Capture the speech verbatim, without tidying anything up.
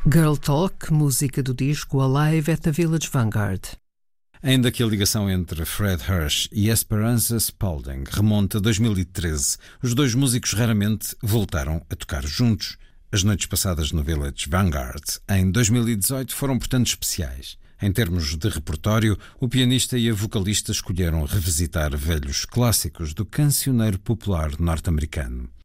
Girl Talk, música do disco Alive at the Village Vanguard. Ainda que a ligação entre Fred Hersch e Esperanza Spalding remonte a dois mil e treze, os dois músicos raramente voltaram a tocar juntos. As noites passadas no Village Vanguard em dois mil e dezoito foram, portanto, especiais. Em termos de repertório, o pianista e a vocalista escolheram revisitar velhos clássicos do cancioneiro popular norte-americano.